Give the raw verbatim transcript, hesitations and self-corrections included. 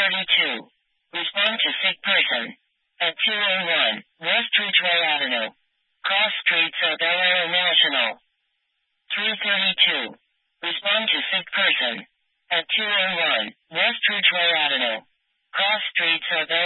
thirty-two. Respond to sick person. At two oh one, West Ridgeway Avenue. Cross Streets of El Aero National. three thirty-two. Respond to sick person. At two oh one, West Ridgeway Avenue. Cross Streets of